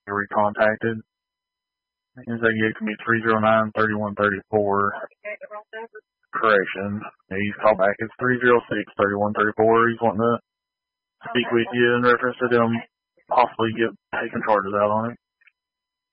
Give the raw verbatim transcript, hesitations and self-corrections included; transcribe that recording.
get recontacted. His A X be three zero nine, three one three four. Correction. He's called back. It's three zero six, three one three four. He's wanting to speak with you in reference to them possibly get taking charges out on him.